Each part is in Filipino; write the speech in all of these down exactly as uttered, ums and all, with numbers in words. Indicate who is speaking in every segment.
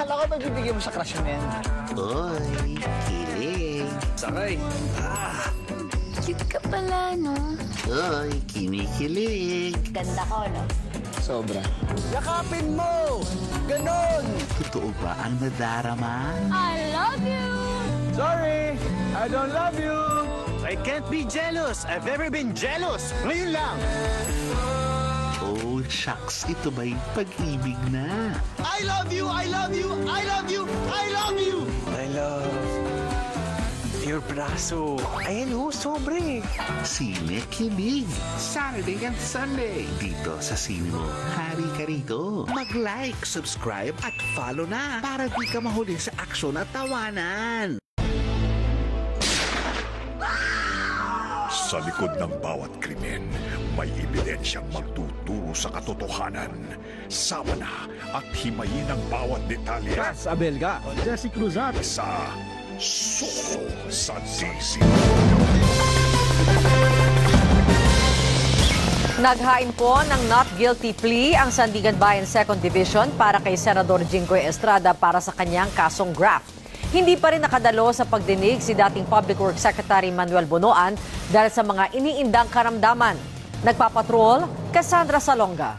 Speaker 1: Akala ko magbibigyan mo sa crush mo yan.
Speaker 2: Uy, kilig.
Speaker 1: Sakay. Ah.
Speaker 3: Cute ka pala, no?
Speaker 2: Uy, kinikilig.
Speaker 3: Ganda ko, no?
Speaker 1: Sobra. Yakapin mo! Ganon!
Speaker 2: Totoo ba ang nadarama?
Speaker 3: I love you!
Speaker 1: Sorry, I don't love you!
Speaker 4: I can't be jealous. I've never been jealous. Ngayon lang.
Speaker 2: Oh, shucks, ito ba'y pag-ibig na?
Speaker 4: I love you, I love you, I love you, I love you.
Speaker 5: I love your braso. Ayan ho, sobre.
Speaker 2: Sine Kilig. Saturday and Sunday. Dito sa Sine mo. Hari ka rito. Mag-like, subscribe at follow na para di ka mahuli sa aksyon at tawanan.
Speaker 6: Sa likod ng bawat krimen, may ebidensyang magtuturo sa katotohanan. Sama na at himayin ang bawat detalye
Speaker 1: Cas Abelga, Jesse Cruzat.
Speaker 6: sa Suko sa D C.
Speaker 7: Naghain po ng not guilty plea ang Sandigan Bayan second Division para kay Senador Jinggoy Estrada para sa kanyang kasong graft. Hindi pa rin nakadalo sa pagdinig si dating Public Works Secretary Manuel Bonoan dahil sa mga iniindang karamdaman. Nagpapatrol, Cassandra Salonga.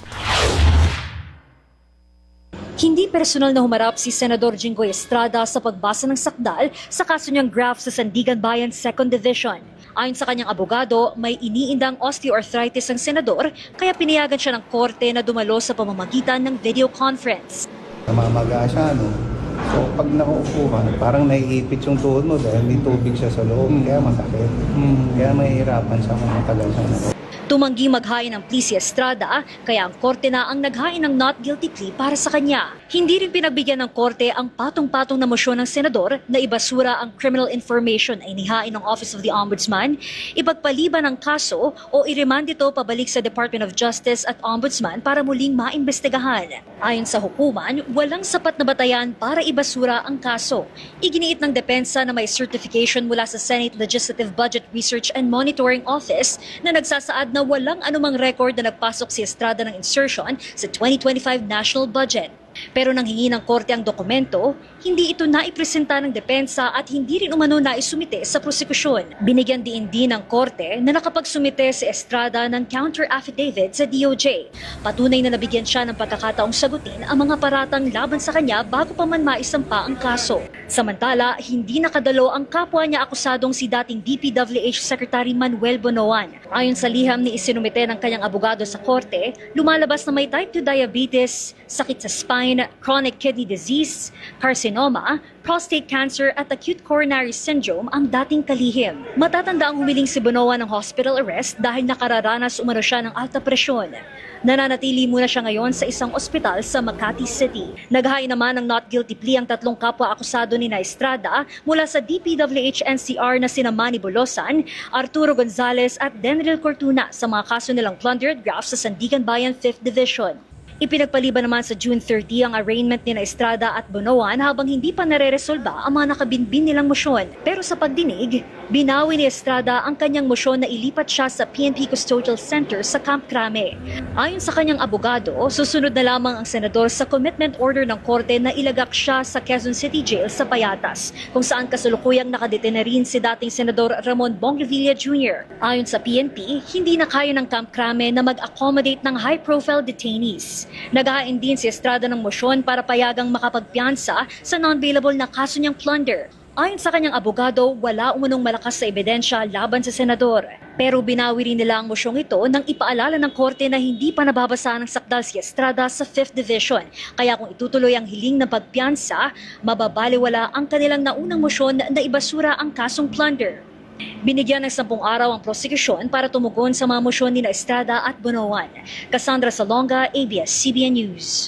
Speaker 8: Hindi personal na humarap si Senador Jinggoy Estrada sa pagbasa ng sakdal sa kaso niyang graft sa Sandigan Bayan second Division. Ayon sa kanyang abogado, may iniindang osteoarthritis ang senador kaya pinayagan siya ng korte na dumalo sa pamamagitan ng video conference.
Speaker 9: Namamaga siya, no? So pag nakaupo ka, parang naiipit yung tuhod mo dahil may tubig siya sa loob, mm. kaya masakit. Mm. Kaya mahihirapan siya kung matagal siya na.
Speaker 8: Tumanggi maghain ng plea si Estrada, kaya ang korte na ang naghain ng not guilty plea para sa kanya. Hindi rin pinagbigyan ng korte ang patong-patong na mosyon ng senador na ibasura ang criminal information ay inihain ng Office of the Ombudsman, ipagpaliban ang kaso o i-remand ito pabalik sa Department of Justice at Ombudsman para muling maimbestigahan. Ayon sa hukuman, walang sapat na batayan para ibasura ang kaso. Iginiit ng depensa na may certification mula sa Senate Legislative Budget Research and Monitoring Office na nagsasaad na walang anumang record na nagpasok si Estrada ng insertion sa twenty twenty-five national budget. Pero nang hingi ng korte ang dokumento, hindi ito naipresenta ng depensa at hindi rin umano naisumite sa prosekusyon. Binigyan din din ng korte na nakapagsumite si Estrada ng counter affidavit sa D O J. Patunay na nabigyan siya ng pagkakataong sagutin ang mga paratang laban sa kanya bago pa man maisampa ang kaso. Samantala, hindi nakadalo ang kapwa niya akusadong si dating D P W H Secretary Manuel Bonoan. Ayon sa liham ni isinumite ng kanyang abogado sa korte, lumalabas na may type two diabetes, sakit sa spine, chronic kidney disease, carcinoma, prostate cancer at acute coronary syndrome ang dating kalihim. Matatanda ang humiling si Bonoan ng hospital arrest dahil nakararanas umano siya ng alta presyon. Nananatili muna siya ngayon sa isang ospital sa Makati City. Naghain naman ng not guilty plea ang tatlong kapwa akusado ni na Estrada mula sa D P W H N C R na sina Manny Bolosan, Arturo Gonzalez at Denril Cortuna sa mga kaso nilang plundered graft sa Sandigan Bayan fifth Division. Ipinagpaliban naman sa June thirty ang arraignment ni na Estrada at Bonoan habang hindi pa nare-resolba ang mga nakabinbin nilang mosyon. Pero sa pagdinig, binawi ni Estrada ang kanyang mosyon na ilipat siya sa P N P Custodial Center sa Camp Crame. Ayon sa kanyang abogado, susunod na lamang ang senador sa commitment order ng korte na ilagak siya sa Quezon City Jail sa Payatas, kung saan kasulukuyang nakadetena rin si dating Senador Ramon Bong-Revilla Junior Ayon sa P N P, hindi na kaya ng Camp Crame na mag-accommodate ng high-profile detainees. Naghain din si Estrada ng mosyon para payagang makapagpiyansa sa non-bailable na kaso niyang plunder. Ayon sa kanyang abogado, wala umunong malakas sa ebidensya laban sa senador. Pero binawi rin nila ang mosyong ito nang ipaalala ng korte na hindi pa nababasa ng sakdal si Estrada sa fifth Division. Kaya kung itutuloy ang hiling ng pagpiyansa, mababaliwala ang kanilang naunang mosyon na ibasura ang kasong plunder. Binigyan ng sampung araw ang prosekusyon para tumugon sa mga mosyon ni Estrada at Bonoan. Cassandra Salonga, A B S C B N News.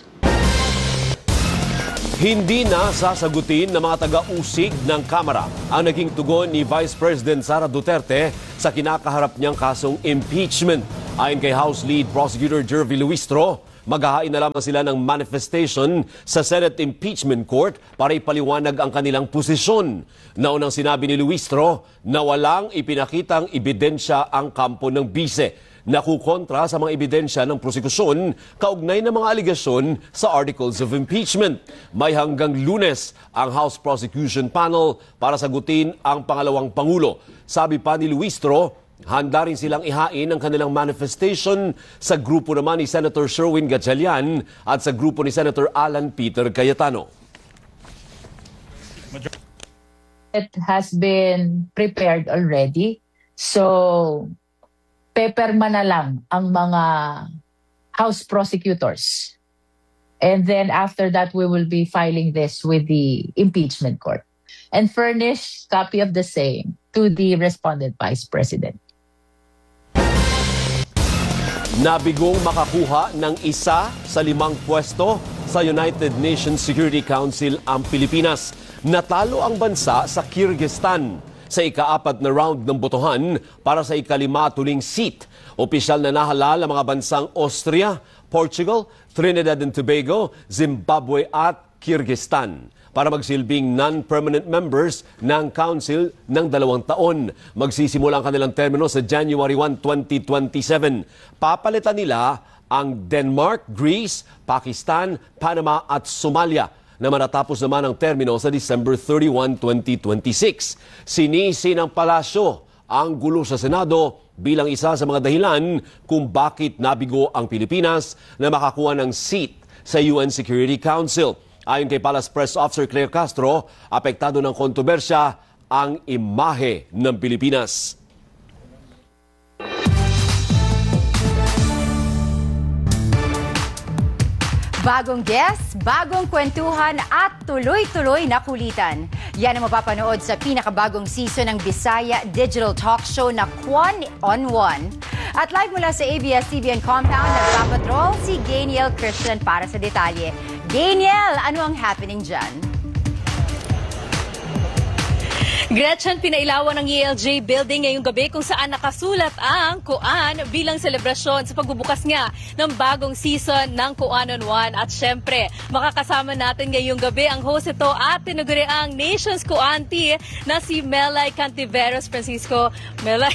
Speaker 10: Hindi na sasagutin ng mga taga-usig ng Kamara ang naging tugon ni Vice President Sara Duterte sa kinakaharap niyang kasong impeachment. Ayon kay House Lead Prosecutor Jervy Luistro, maghahain na lamang sila ng manifestation sa Senate Impeachment Court para ipaliwanag ang kanilang posisyon. Naunang sinabi ni Luistro na walang ipinakitang ebidensya ang kampo ng bise. nakukontra sa mga ebidensya ng prosekusyon kaugnay ng mga aligasyon sa Articles of Impeachment. May hanggang Lunes ang House Prosecution Panel para sagutin ang pangalawang Pangulo. Sabi pa ni Luistro, handa rin silang ihain ang kanilang manifestation sa grupo naman ni Senator Sherwin Gatchalian at sa grupo ni Senator Alan Peter Cayetano.
Speaker 11: It has been prepared already. So, peperma na lang ang mga House prosecutors. And then after that, we will be filing this with the impeachment court and furnish copy of the same to the respondent Vice President.
Speaker 10: Nabigong makakuha ng isa sa limang pwesto sa United Nations Security Council ang Pilipinas. Natalo ang bansa sa Kyrgyzstan sa ikaapat na round ng botohan para sa ikalima tuling seat. Opisyal na nahalal ang mga bansang Austria, Portugal, Trinidad and Tobago, Zimbabwe at Kyrgyzstan para magsilbing non-permanent members ng Council ng dalawang taon. Magsisimula ang kanilang termino sa January first, twenty twenty-seven. Papalitan nila ang Denmark, Greece, Pakistan, Panama at Somalia na matatapos naman ang termino sa December thirty-first, twenty twenty-six. Sinisi ng palasyo ang gulo sa Senado bilang isa sa mga dahilan kung bakit nabigo ang Pilipinas na makakuha ng seat sa U N Security Council. Ayon kay Palace Press Officer Claire Castro, apektado ng kontrobersya ang imahe ng Pilipinas.
Speaker 12: Bagong guest, bagong kwentuhan at tuloy-tuloy na kulitan. Yan ang mapapanood sa pinakabagong season ng Bisaya Digital Talk Show na Kwan on One. At live mula sa A B S T V N Compound, nagpapatrol si Gainiel Christian para sa detalye. Gainiel, ano ang happening dyan?
Speaker 13: Gretchen, pinailawan ng E L J building ngayong gabi kung saan nakasulat ang Kuan bilang selebrasyon sa pagbubukas nga ng bagong season ng Kuan on One. At syempre, makakasama natin ngayong gabi ang host ito at tinaguriang Nation's Kuanti na si Melay Cantiveros Francisco. Melay,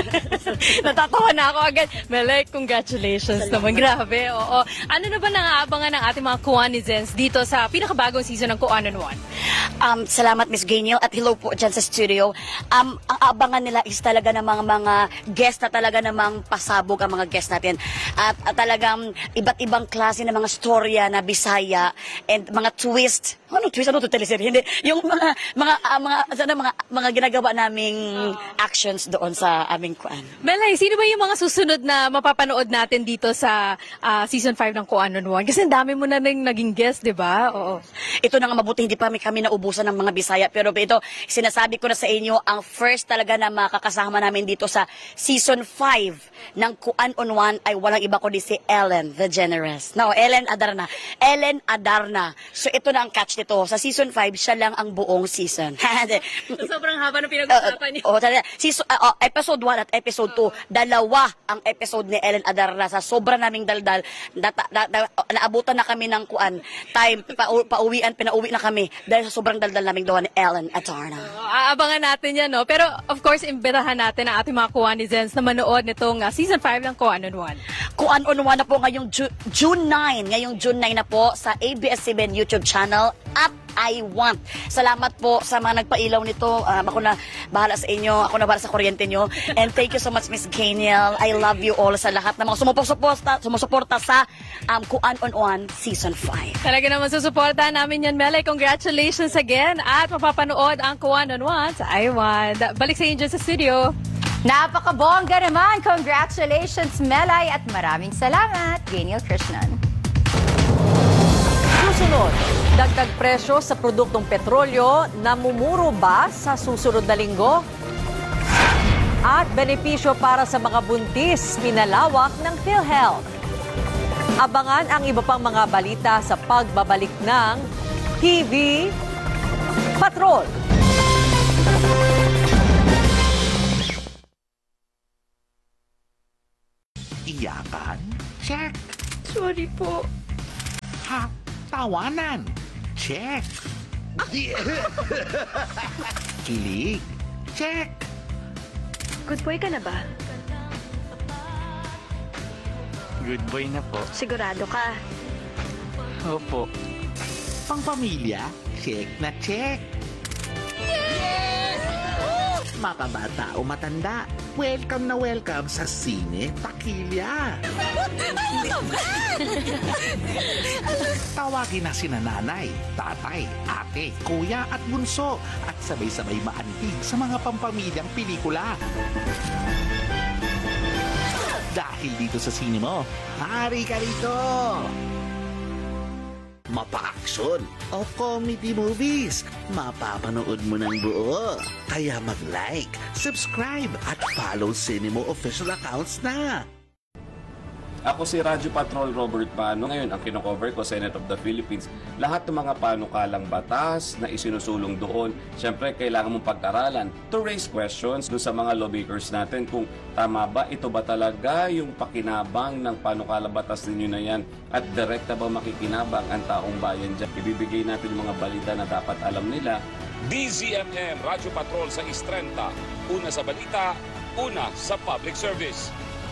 Speaker 13: natatawa na ako agad. Melay, congratulations naman. Grabe, oo. Ano na ba nangaabangan ng ating mga Kuanizens dito sa pinakabagong season ng Kuan on One?
Speaker 14: Um, salamat, Miss Gainiel, at hello po dyan sa studio. Um, ang abangan nila is talaga ng mga, mga guest na talaga namang pasabog ang mga guest natin. At, at talagang iba't ibang klase ng mga storya na Bisaya and mga twist. Ano twist? Ano to teleserye? Hindi. Yung mga mga uh, mga, sana, mga mga ginagawa naming actions doon sa aming kuan.
Speaker 13: Melay, sino ba yung mga susunod na mapapanood natin dito sa uh, season five ng Kuan on One? Kasi ang dami mo na nang naging guest, di ba? Oo.
Speaker 14: Ito na nga mabuti, hindi pa kami, kami naubusan ng mga Bisaya. Pero ito, sinasabi ko na sa inyo, ang first talaga na makakasama namin dito sa season five ng Kuan on One ay walang iba kundi si Ellen the Generous. No, Ellen Adarna. Ellen Adarna. So ito na ang catch nito. Sa season five, siya lang ang buong season.
Speaker 13: Sobrang haba ng pinag-usapan niyo.
Speaker 14: Uh, uh, season, uh, uh, episode one at episode two, dalawa ang episode ni Ellen Adarna. Sa sobra naming daldal, data, da, da, naabutan na kami ng Kuan time, pa, pauwian, pinauwi na kami dahil sa sobrang daldal naming doon ni Ellen Adarna.
Speaker 13: Aabangan natin yan, no? Pero, of course, imbitahan natin ang ating mga Kuanizens na manood nitong uh, season five ng Kuan on One.
Speaker 14: Kuan on One na po ngayong Ju June nine. Ngayong June nine na po sa A B S C B N YouTube channel at I Want. Salamat po sa mga nagpailaw nito. Um, ako na bahala sa inyo. Ako na bahala sa kuryente nyo. And thank you so much, Miss Gainiel. I love you all sa lahat ng mga sumusuporta, sumusuporta sa um, Kuan on One Season five.
Speaker 13: Talaga naman susuporta namin yan, Melay. Congratulations again. At mapapanood ang Kuan on One sa I Want. Balik sa inyo dyan sa studio.
Speaker 12: Napakabongga naman. Congratulations, Melay. At maraming salamat, Gainiel Krishnan.
Speaker 7: Susunod, dagdag presyo sa produktong petrolyo, namumuro ba sa susunod na linggo? At benepisyo para sa mga buntis, pinalawak ng PhilHealth. Abangan ang iba pang mga balita sa pagbabalik ng T V Patrol.
Speaker 2: Iyakan? Check.
Speaker 3: Sorry po.
Speaker 2: Ha? Tawanan? Check. Kilig? Check.
Speaker 3: Good boy ka na ba?
Speaker 4: Good boy na po.
Speaker 14: Sigurado ka?
Speaker 4: Opo.
Speaker 2: Pangpamilya, check na check. Yes! Makabata o matanda, welcome na welcome sa Sine Takilya. Tawagin na sina nanay, tatay, ate, kuya at bunso at sabay-sabay maantig sa mga pampamilyang pelikula. Dahil dito sa sine mo, hari ka rito! Mapa-action o comedy movies, mapapanood mo ng buo. Kaya mag-like, subscribe at follow Cinemo official accounts na.
Speaker 15: Ako si Radyo Patrol Robert Mano. Ngayon, ang kinocover ko, Senate of the Philippines. Lahat ng mga panukalang batas na isinusulong doon, syempre, kailangan mong pag-aralan to raise questions doon sa mga lawmakers natin kung tama ba, ito ba talaga yung pakinabang ng panukalang batas ninyo na yan at direkta ba makikinabang ang taong bayan dyan. Ibibigay natin yung mga balita na dapat alam nila.
Speaker 16: D Z M M Radyo Patrol sa Istrenta. Una sa balita, una sa public service.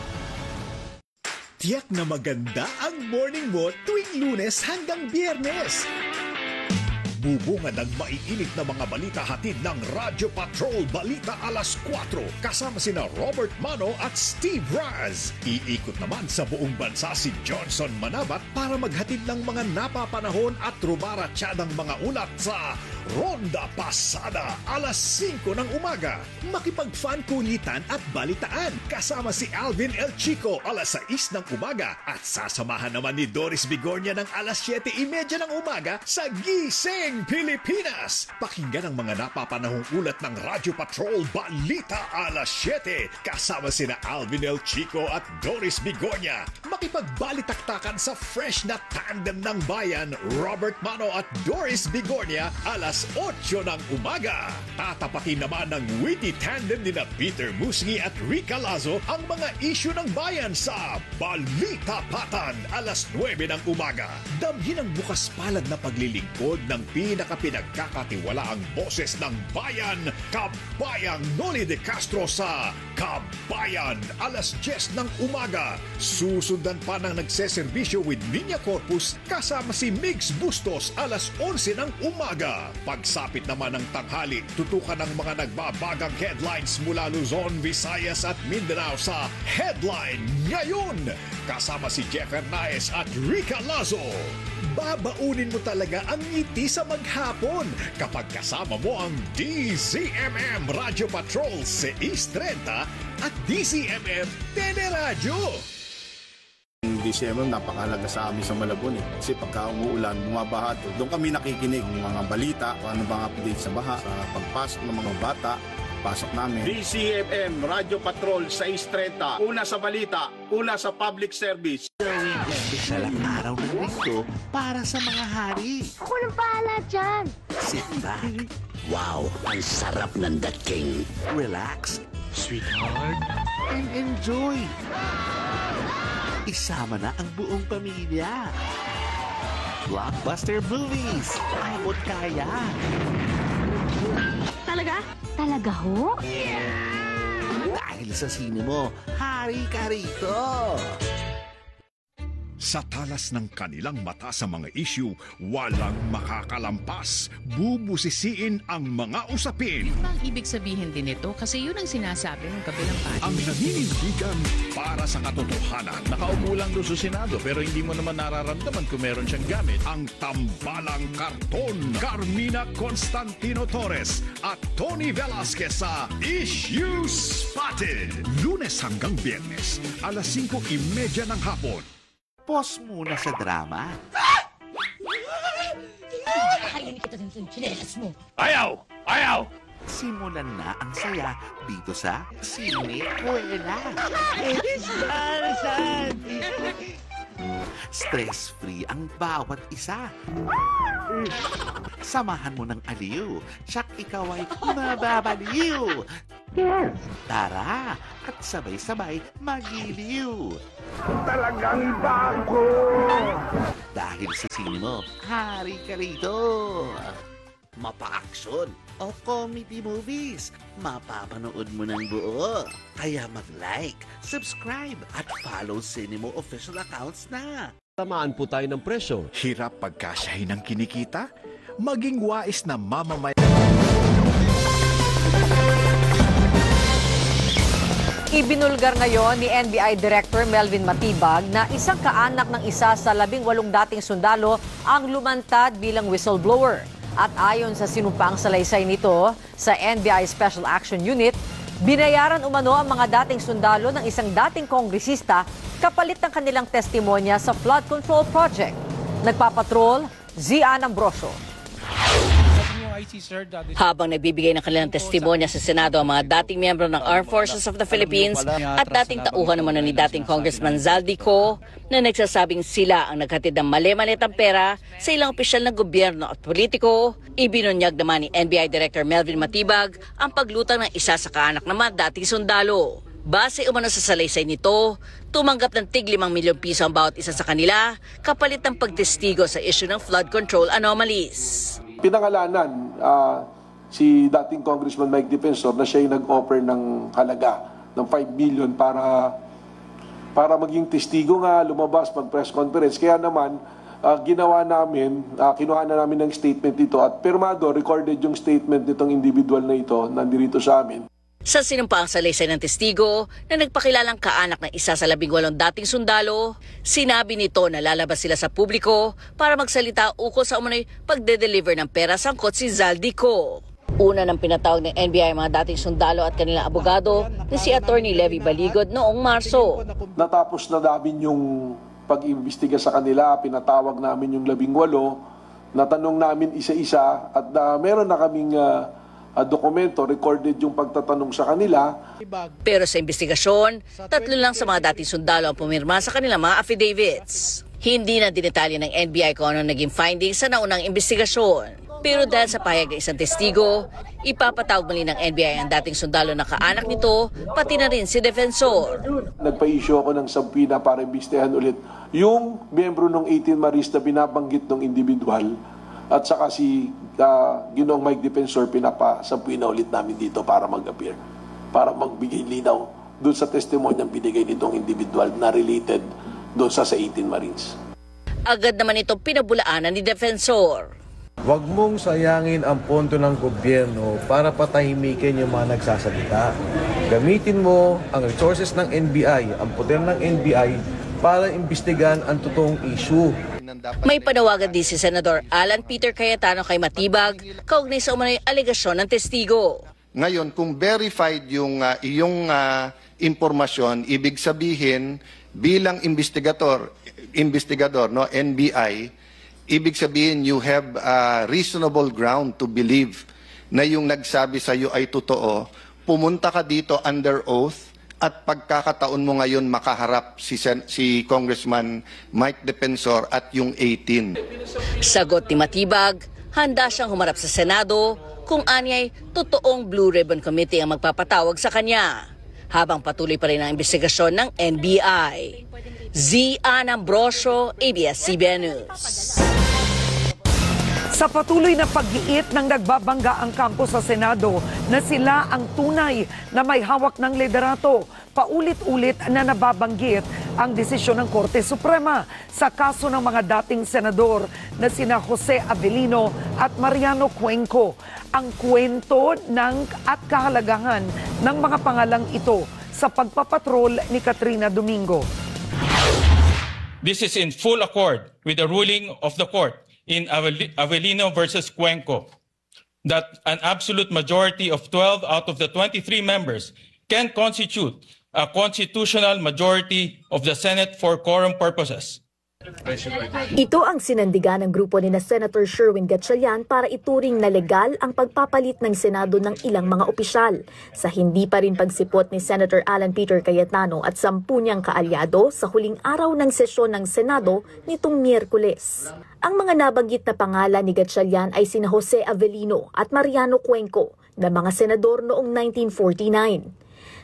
Speaker 6: Tiyak na maganda ang morning mo tuwing Lunes hanggang Biyernes. Bubungad ang maiinit na mga balita hatid ng Radyo Patrol Balita alas kwatro kasama sina Robert Mano at Steve Raz. Iikot naman sa buong bansa si Johnson Manabat para maghatid ng mga napapanahon at rumaratsyadang mga ulat sa Ronda Pasada alas singko ng umaga. Makipag-fan kulitan at balitaan kasama si Alvin El Chico alas sais ng umaga at sasamahan naman ni Doris Bigornia ng alas siyete trenta ng umaga sa Gising Pilipinas. Pakinggan ang mga napapanahong ulat ng Radyo Patrol Balita alas siyete kasama sina Alvin El Chico at Doris Bigornia. Makipagbalitaktakan sa fresh na tandem ng bayan Robert Mano at Doris Bigornia alas otso ng umaga. Tatapatin naman ng witty tandem ni na Peter Musngi at Rica Lazo ang mga isyu ng bayan sa Balita Patan alas nuwebe ng umaga. Damhin ang bukas palad na paglilingkod ng pinakapinagkakatiwalaang boses ng bayan, Kabayang Noli de Castro sa Kabayan alas diyes ng umaga. Susundan pa ng nagseserbisyo with Niña Corpus kasama si Migs Bustos alas onse ng umaga. Pagsapit naman ng tanghali, tutukan ng mga nagbabagang headlines mula Luzon, Visayas at Mindanao sa Headline Ngayon. Kasama si Jeff Hernaez at Rica Lazo. Babaunin mo talaga ang ngiti sa maghapon kapag kasama mo ang D Z M M Radio Patrol sais trenta at D Z M M Teleradyo.
Speaker 17: D Z M M napakahalaga sa amin sa Malabon eh. Kasi pagka umuulan, bumabaha to. Doon kami nakikinig ng mga balita, kung ano bang update sa baha, sa pagpasok ng mga bata, pasok namin.
Speaker 18: D Z M M Radio Patrol sais trenta. Una sa balita, una sa public service.
Speaker 2: Isa lang araw ng linggo para sa mga hari.
Speaker 3: Ako nang bahala dyan.
Speaker 2: Sit back. Wow, ang sarap ng dating. Relax. Sweetheart. And enjoy. Isama na ang buong pamilya. Blockbuster movies. Abot kaya.
Speaker 3: Talaga? Talaga ho?
Speaker 2: Dahil sa sine mo, hari ka rito.
Speaker 6: Sa talas ng kanilang mata sa mga issue, walang makakalampas. Bubusisiin ang mga usapin.
Speaker 19: Ano bang ibig sabihin din ito? Kasi yun ang sinasabi ng kabilang panig.
Speaker 6: Ang naninindigan para sa katotohanan.
Speaker 20: Nakaupo lang doon sa Senado pero hindi mo naman nararamdaman kung meron siyang gamit.
Speaker 6: Ang tambalang karton. Carmina Constantino Torres at Tony Velasquez sa Issue Spotted. Lunes hanggang Biyernes, alas singko trenta ng hapon.
Speaker 2: Pause muna sa drama.
Speaker 3: Kakainin kita sa chinelas mo.
Speaker 18: Ayaw! Ayaw!
Speaker 2: Simulan na ang saya dito sa Sine Kuwela. Stress-free ang bawat isa. Samahan mo ng aliw. Siyak ikaw ay mababaliw. Tara at sabay-sabay magiliw.
Speaker 18: Talagang iba ako!
Speaker 2: Dahil sa sine mo, hari ka rito. mapa-action, o comedy movies, mapapanood mo ng buo. Kaya mag-like, subscribe, at follow Cinemo official accounts na.
Speaker 10: Tamaan po tayo ng presyo.
Speaker 6: Hirap pagkasyahin ng kinikita? Maging wais na mamamay...
Speaker 7: Ibinulgar ngayon ni N B I Director Melvin Matibag na isang kaanak ng isa sa labing walong dating sundalo ang lumantad bilang whistleblower. At ayon sa sinumpaang salaysay nito sa N B I Special Action Unit, binayaran umano ang mga dating sundalo ng isang dating kongresista kapalit ng kanilang testimonya sa flood control project. Nagpapatrol, Zian Ambrosio.
Speaker 14: Habang nagbibigay ng kanilang testimonya sa Senado ang mga dating miyembro ng Armed Forces of the Philippines at dating tauhan naman ni dating Congressman Zaldico na nagsasabing sila ang naghatid ng mali-malitang pera sa ilang opisyal ng gobyerno at politiko, ibinunyag naman ni N B I Director Melvin Matibag ang paglutang ng isa sa kaanak ng mga dating sundalo. Base umano sa salaysay nito, tumanggap ng tig limang milyong piso ang bawat isa sa kanila kapalit ng pagtestigo sa issue ng flood control anomalies.
Speaker 21: Pinangalanan uh, si dating Congressman Mike Defensor na siya yung nag-offer ng halaga ng five million para para maging testigo nga, lumabas mag-press conference. Kaya naman, uh, ginawa namin, uh, kinuha na namin ng statement dito at pirmado, recorded yung statement nitong individual na ito, nandito sa amin.
Speaker 14: Sa sinumpaang salaysay ng testigo na nagpakilalang kaanak ng isa sa labing walong dating sundalo, sinabi nito na lalabas sila sa publiko para magsalita ukol sa umano'y pagde-deliver ng pera sangkot si Zaldico. Una nang pinatawag ng N B I mga dating sundalo at kanilang abogado na si Attorney Levy Baligod noong Marso.
Speaker 21: Natapos na namin yung pag-imbestiga sa kanila, pinatawag namin yung labing walo, natanong namin isa-isa at uh, meron na kaming uh, Uh, dokumento, recorded yung pagtatanong sa kanila.
Speaker 14: Pero sa investigasyon, tatlo lang sa mga dating sundalo ang pumirma sa kanilang mga affidavits. Hindi na dinetalye ng N B I kung ano naging findings sa naunang investigasyon. Pero dahil sa payag ng isang testigo, ipapatawag muli ng N B I ang dating sundalo na kaanak nito, pati na rin si Defensor.
Speaker 21: Nagpa-issue ako ng subpoena para imbestigahan ulit yung miyembro ng eighteen Maris na binabanggit ng individual at saka si uh, Ginoong Mike Defensor, pinapa-subpoena ulit namin dito para mag-appear, para magbigay linaw doon sa testimonyang binigay nitong individual na related doon sa sa eighteen Marines.
Speaker 14: Agad naman ito pinabulaanan ni Defensor.
Speaker 22: Huwag mong sayangin ang pondo ng gobyerno para patahimikin yung mga nagsasalita. Gamitin mo ang resources ng N B I, ang poder ng N B I para imbestigahan ang totoong issue.
Speaker 14: May panawagan din si Senador Alan Peter Cayetano kay Matibag kaugnay sa umano'y alegasyon ng testigo.
Speaker 23: Ngayon, kung verified yung uh, iyong uh, impormasyon, ibig sabihin bilang investigator, investigador no N B I, ibig sabihin you have uh, reasonable ground to believe na yung nagsabi sa iyo ay totoo. Pumunta ka dito under oath. At pagkakataon mo ngayon makaharap si, Sen- si Congressman Mike Defensor at yung eighteen.
Speaker 14: Sagot ni Matibag, handa siyang humarap sa Senado kung anyay totoong Blue Ribbon Committee ang magpapatawag sa kanya. Habang patuloy pa rin ang investigasyon ng N B I. Zian Ambrosio, A B S C B N News.
Speaker 24: Sa patuloy na pag-iit ng nagbabangga ang kampo sa Senado na sila ang tunay na may hawak ng liderato, paulit-ulit na nababanggit ang desisyon ng Korte Suprema sa kaso ng mga dating senador na sina Jose Avellino at Mariano Cuenco. Ang kwento ng at kahalagahan ng mga pangalang ito sa pagpapatrol ni Katrina Domingo.
Speaker 25: This is in full accord with the ruling of the court in Avellino versus Cuenco, that an absolute majority of twelve out of the twenty-three members can constitute a constitutional majority of the Senate for quorum purposes.
Speaker 26: Ito ang sinandigan ng grupo ni na Senator Sherwin Gatchalian para ituring na legal ang pagpapalit ng Senado ng ilang mga opisyal sa hindi pa rin pagsipot ni Senator Alan Peter Cayetano at sampu niyang kaalyado sa huling araw ng sesyon ng Senado nitong Miyerkules. Ang mga nabanggit na pangalan ni Gatchalian ay sina Jose Avellino at Mariano Cuenco na mga senador noong nineteen forty-nine.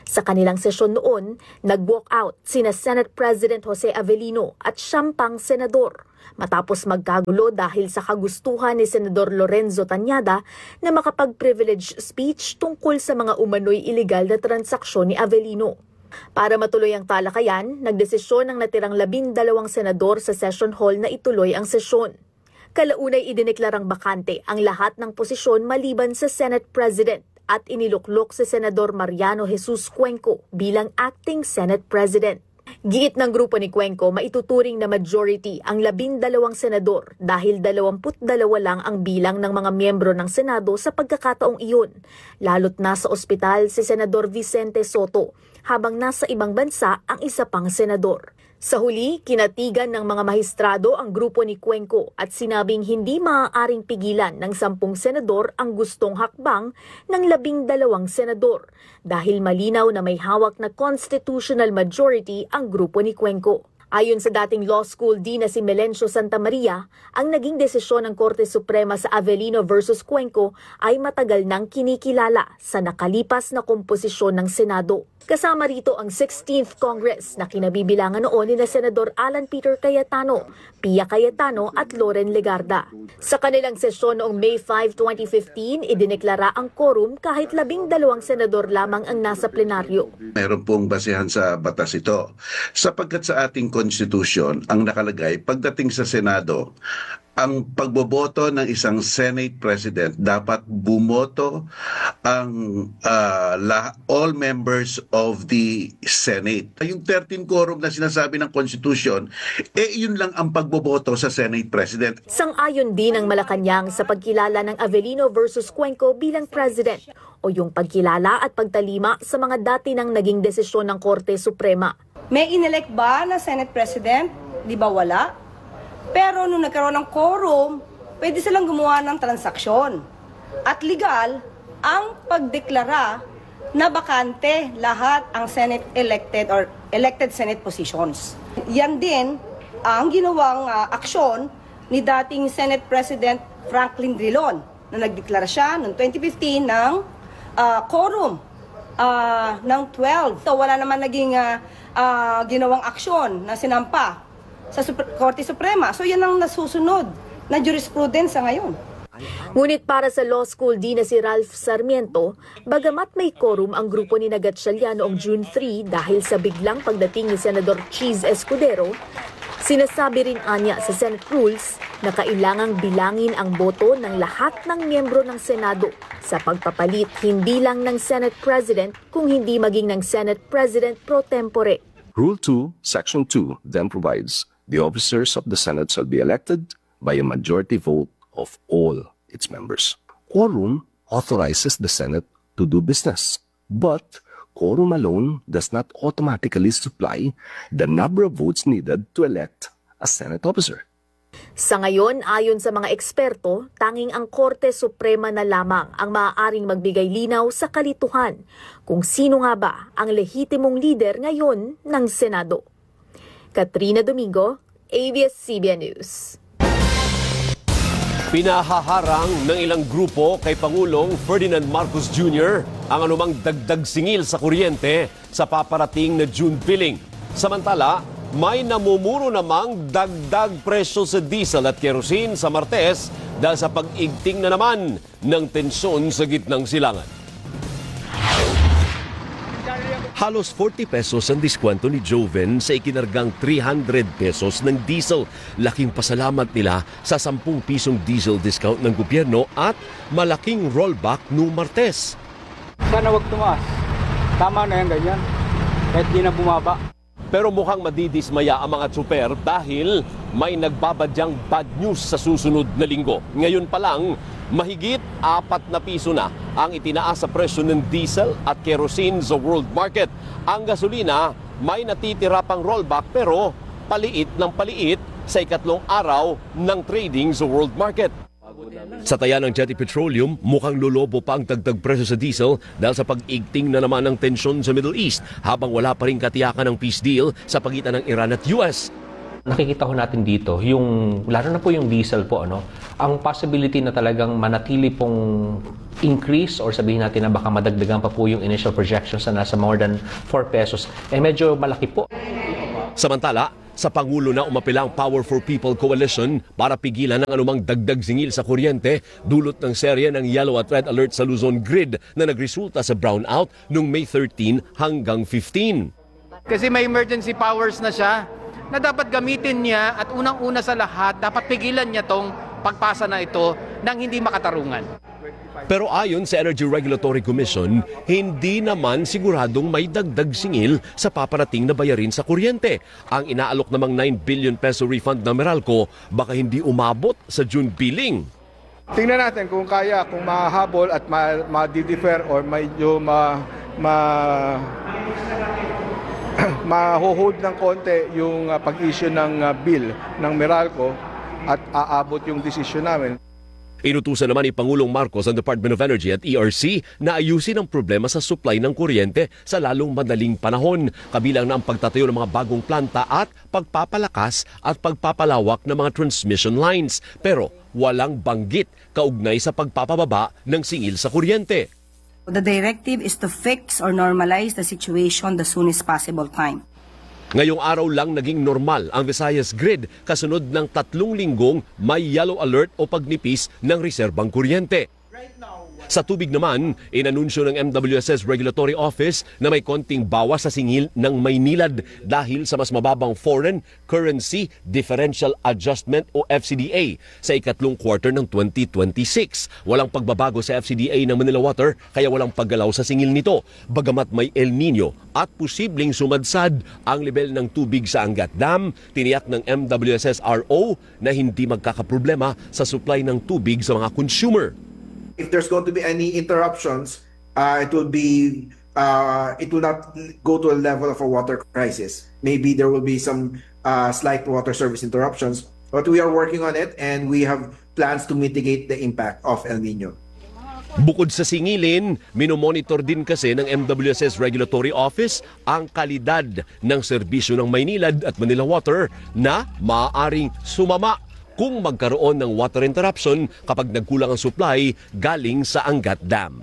Speaker 26: Sa kanilang sesyon noon, nag-walk out sina Senate President Jose Avellino at siyam pang senador matapos magkagulo dahil sa kagustuhan ni Senador Lorenzo Tañada na makapag-privilege speech tungkol sa mga umano'y iligal na transaksyon ni Avellino. Para matuloy ang talakayan, nagdesisyon ng natirang labindalawang senador sa session hall na ituloy ang sesyon. Kalaunay idineklarang bakante ang lahat ng posisyon maliban sa Senate President at iniluklok si Senador Mariano Jesus Cuenco bilang acting Senate President. Giit ng grupo ni Cuenco, maituturing na majority ang labindalawang senador dahil dalawamput dalawa lang ang bilang ng mga miyembro ng Senado sa pagkakataong iyon, lalo't nasa ospital si Senador Vicente Soto habang nasa ibang bansa ang isa pang senador. Sa huli, kinatigan ng mga mahistrado ang grupo ni Cuenco at sinabing hindi maaaring pigilan ng sampung senador ang gustong hakbang ng labing dalawang senador dahil malinaw na may hawak na constitutional majority ang grupo ni Cuenco. Ayon sa dating law school dean na si Melencio Santamaria, ang naging desisyon ng Korte Suprema sa Avellino versus Cuenco ay matagal nang kinikilala sa nakalipas na komposisyon ng Senado. Kasama rito ang sixteenth Congress na kinabibilangan noon ni na Senador Alan Peter Cayetano, Pia Cayetano at Loren Legarda. Sa kanilang sesyon noong May fifth, twenty fifteen, idineklara ang quorum kahit labing dalawang senador lamang ang nasa plenaryo.
Speaker 1: Mayroon pong basehan sa batas ito. Sapagkat sa ating konstitusyon, ang nakalagay pagdating sa Senado, ang pagboboto ng isang Senate President dapat bumoto ang uh, la, all members of the Senate. Yung thirteen quorum na sinasabi ng Constitution, eh yun lang ang pagboboto sa Senate President.
Speaker 26: Sang-ayon din ang Malacanang sa pagkilala ng Avellino versus Cuenco bilang President o yung pagkilala at pagtalima sa mga dati nang naging desisyon ng Korte Suprema.
Speaker 5: May inelect ba na Senate President? Di ba wala? Pero nung nagkaroon ng quorum, pwede silang gumawa ng transaksyon. At legal ang pagdeklara na bakante lahat ang Senate elected or elected Senate positions. Yan din ang ginawang uh, aksyon ni dating Senate President Franklin Drilon na nagdeklara siya noong twenty fifteen ng uh, quorum uh, ng twelve. So wala naman naging uh, uh, ginawang aksyon na sinampa sa Super- Korte Suprema. So yan ang nasusunod na jurisprudence sa ngayon.
Speaker 26: Ngunit para sa law school dean na si Ralph Sarmiento, bagamat may quorum ang grupo ni Gatchalian noong June third dahil sa biglang pagdating ni Senador Cheese Escudero, sinasabi rin anya sa Senate rules na kailangang bilangin ang boto ng lahat ng miyembro ng Senado sa pagpapalit hindi lang ng Senate President kung hindi maging ng Senate President pro tempore.
Speaker 8: Rule two, Section two then provides the officers of the Senate shall be elected by a majority vote of all its members. Quorum authorizes the Senate to do business, but quorum alone does not automatically supply the number of votes needed to elect a Senate officer.
Speaker 26: Sa ngayon, ayon sa mga eksperto, tanging ang Korte Suprema na lamang ang maaaring magbigay linaw sa kalituhan kung sino nga ba ang lehitimong lider ngayon ng Senado. Katrina Domingo, A B S C B N News.
Speaker 10: Pinahaharang ng ilang grupo kay Pangulong Ferdinand Marcos Junior ang anumang dagdag singil sa kuryente sa paparating na June billing. Samantala, may namumuro namang dagdag presyo sa diesel at kerosene sa Martes dahil sa pag-igting na naman ng tensyon sa gitnang silangan. Halos forty pesos ang diskwento ni Joven sa ikinargang three hundred pesos ng diesel. Laking pasalamat nila sa ten pisong diesel discount ng gobyerno at malaking rollback noong Martes.
Speaker 9: Sana wag tumaas. Tama na yan ganyan. Kahit di na bumaba.
Speaker 10: Pero mukhang madidismaya ang mga tsuper dahil may nagbabadyang bad news sa susunod na linggo. Ngayon pa lang, mahigit apat na piso na ang itinaas sa presyo ng diesel at kerosene sa world market. Ang gasolina may natitira pang rollback pero paliit ng paliit sa ikatlong araw ng trading sa world market. Sa taya ng Jetty Petroleum, mukhang lolobo pa ang dagdag presyo sa diesel dahil sa pag-igting na naman ng tensyon sa Middle East habang wala pa rin katiyakan ng peace deal sa pagitan ng Iran at U S.
Speaker 11: Nakikita ko natin dito, yung, lalo na po yung diesel po, ano, ang possibility na talagang manatili pong increase or sabihin natin na baka madagdagan pa po yung initial projections na nasa more than four pesos, eh medyo malaki po.
Speaker 10: Samantala, sa Pangulo na umapila ang Power for People Coalition para pigilan ang anumang dagdag singil sa kuryente dulot ng serye ng yellow at red alert sa Luzon grid na nagresulta sa brownout noong May thirteen hanggang fifteen.
Speaker 4: Kasi may emergency powers na siya na dapat gamitin niya at unang-una sa lahat, dapat pigilan niya tong pagpasa na ito ng hindi makatarungan.
Speaker 10: Pero ayon sa Energy Regulatory Commission, hindi naman siguradong may dagdag singil sa paparating na bayarin sa kuryente. Ang inaalok namang nine billion peso refund ng Meralco baka hindi umabot sa June billing.
Speaker 12: Tingnan natin kung kaya, kung mahahabol at ma-defer or medyo ma... ma mahuhold ng konti yung uh, pag-issue ng uh, bill ng Meralco at aabot yung desisyon namin.
Speaker 10: Inutusan naman ni Pangulong Marcos ang Department of Energy at E R C na ayusin ang problema sa supply ng kuryente sa lalong madaling panahon, kabilang na ang pagtatayo ng mga bagong planta at pagpapalakas at pagpapalawak ng mga transmission lines. Pero walang banggit kaugnay sa pagpapababa ng singil sa kuryente.
Speaker 5: The directive is to fix or normalize the situation the soonest possible time.
Speaker 10: Ngayong araw lang naging normal ang Visayas grid kasunod ng tatlong linggong may yellow alert o pagnipis ng reserbang kuryente. Sa tubig naman, inanunsyo ng M W S S Regulatory Office na may konting bawas sa singil ng Maynilad dahil sa mas mababang Foreign Currency Differential Adjustment o F C D A sa ikatlong quarter ng twenty twenty-six. Walang pagbabago sa F C D A ng Manila Water kaya walang paggalaw sa singil nito. Bagamat may El Nino at posibleng sumadsad ang level ng tubig sa Angat Dam, tiniyak ng M W S S R O na hindi magkakaproblema sa supply ng tubig sa mga consumer.
Speaker 13: If there's going to be any interruptions, uh, it will be uh, it will not go to a level of a water crisis. Maybe there will be some uh, slight water service interruptions, but we are working on it and we have plans to mitigate the impact of El Nino.
Speaker 10: Bukod sa singilin, minomonitor din kasi ng M W S S Regulatory Office ang kalidad ng serbisyo ng Maynilad at Manila Water na maaaring sumama kung magkaroon ng water interruption kapag nagkulang ang supply galing sa Angat Dam.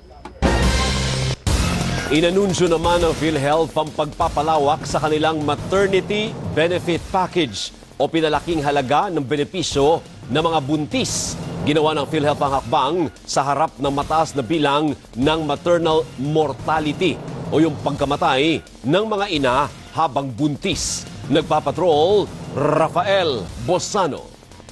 Speaker 10: Inanunsyo naman ng PhilHealth ang pagpapalawak sa kanilang maternity benefit package o pinalaking halaga ng benepisyo ng mga buntis. Ginawa ng PhilHealth ang hakbang sa harap ng mataas na bilang ng maternal mortality o yung pagkamatay ng mga ina habang buntis. Nagpapatrol, Rafael Bosano.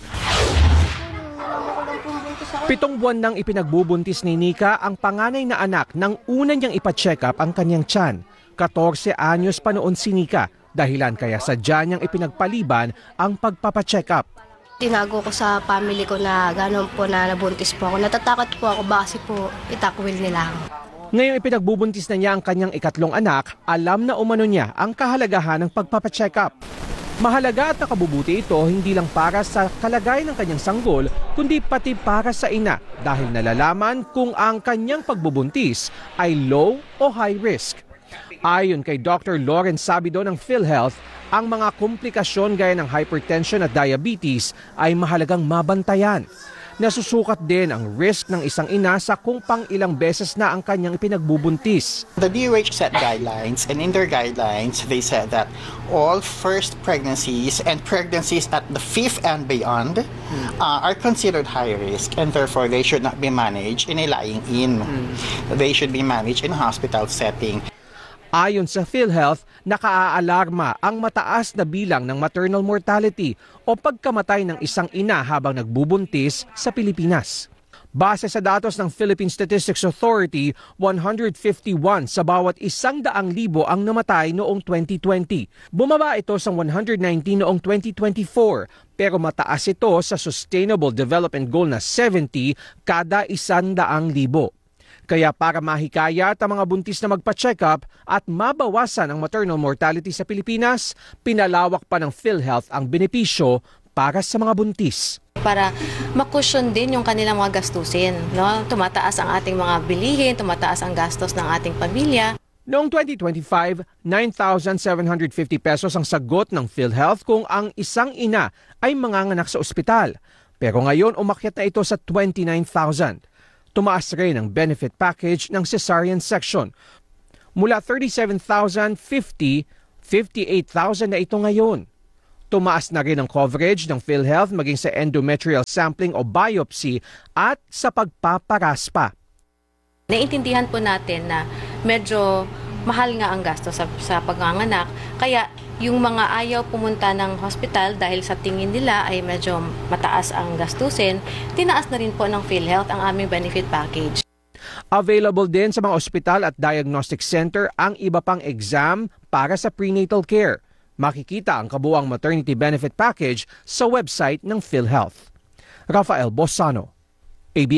Speaker 15: Pitong buwan nang ipinagbubuntis ni Nika ang panganay na anak nang una niyang ipa-check up ang kanyang tiyan. fourteen anyos pa noon si Nika, dahilan kaya sadya niyang ipinagpaliban ang pagpapacheck up.
Speaker 16: Tinago ko sa family ko na gano'n po na nabuntis po ako. Natatakot po ako baka po itakwil nila ako.
Speaker 15: Ngayong ipinagbubuntis na niya ang kanyang ikatlong anak, alam na umano niya ang kahalagahan ng pagpapacheck up. Mahalaga at nakabubuti ito hindi lang para sa kalagayan ng kanyang sanggol, kundi pati para sa ina dahil nalalaman kung ang kanyang pagbubuntis ay low o high risk. Ayon kay Doctor Lawrence Sabido ng PhilHealth, ang mga komplikasyon gaya ng hypertension at diabetes ay mahalagang mabantayan. Nasusukat din ang risk ng isang ina sa kung pang ilang beses na ang kanyang ipinagbubuntis.
Speaker 17: The D O H set guidelines, and in their guidelines, they said that all first pregnancies and pregnancies at the fifth and beyond uh, are considered high risk, and therefore they should not be managed in a lying-in. They should be managed in a hospital setting.
Speaker 15: Ayon sa PhilHealth, nakaaalarma ang mataas na bilang ng maternal mortality o pagkamatay ng isang ina habang nagbubuntis sa Pilipinas. Base sa datos ng Philippine Statistics Authority, one hundred fifty-one sa bawat isang daang libo ang namatay noong twenty twenty. Bumaba ito sa one hundred nineteen noong twenty twenty-four, pero mataas ito sa Sustainable Development Goal na seventy kada isang daang libo. Kaya para mahikayat ang mga buntis na magpa-check up at mabawasan ang maternal mortality sa Pilipinas, pinalawak pa ng PhilHealth ang benepisyo para sa mga buntis.
Speaker 27: Para makusyon din yung kanilang mga gastusin. No? Tumataas ang ating mga bilihin, tumataas ang gastos ng ating pamilya.
Speaker 15: Noong twenty twenty-five, nine thousand seven hundred fifty pesos ang sagot ng PhilHealth kung ang isang ina ay manganganak sa ospital. Pero ngayon umakyat na ito sa twenty-nine thousand. Tumaas rin ang benefit package ng cesarean section. Mula thirty-seven thousand fifty, fifty-eight thousand na ito ngayon. Tumaas na rin ang coverage ng PhilHealth maging sa endometrial sampling o biopsy at sa pagpaparaspa.
Speaker 27: Naiintindihan po natin na medyo mahal nga ang gasto sa, sa pagnganganak, kaya yung mga ayaw pumunta ng hospital dahil sa tingin nila ay medyo mataas ang gastusin, tinaas na rin po ng PhilHealth ang aming benefit package.
Speaker 15: Available din sa mga ospital at diagnostic center ang iba pang exam para sa prenatal care. Makikita ang kabuuang maternity benefit package sa website ng PhilHealth. Rafael Bosano,